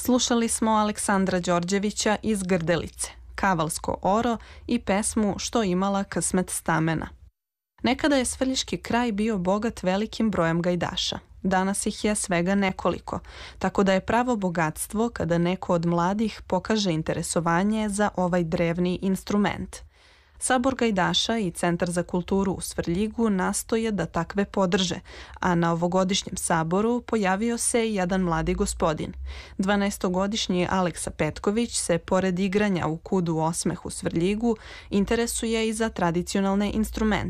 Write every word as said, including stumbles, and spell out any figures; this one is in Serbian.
Slušali smo Aleksandra Đorđevića iz Grdelice, Kavalsko oro i pesmu Što imala Kısmet stamena. Nekada je Svrljiški kraj bio bogat velikim brojem gajdaša. Danas ih je svega nekoliko, tako da je pravo bogatstvo kada neko od mladih pokaže interesovanje za ovaj drevni instrument. Sabor gajdaša i Centar za kulturu u Svrljigu nastoje da takve podrže, a na ovogodišnjem saboru pojavio se i jedan mladi gospodin. dvanaestogodišnji Aleksa Petković se, pored igranja u Kudu Osmeh u Svrljigu, interesuje i za tradicionalne instrumente.